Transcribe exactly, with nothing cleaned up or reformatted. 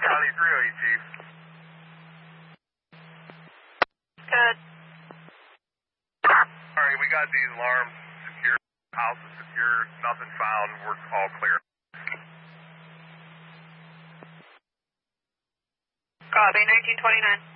Charlie three oh eight, Chief. Good. Alright, we got these alarms secured. House is secure. Nothing found. We're all clear. Copy, nineteen twenty-nine.